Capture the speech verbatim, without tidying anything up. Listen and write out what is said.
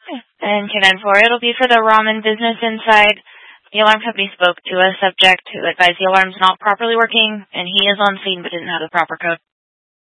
And ten nine four, it'll be for the Ramen Business Inside. The alarm company spoke to a subject who advised the alarm's not properly working, and he is on scene but didn't have the proper code.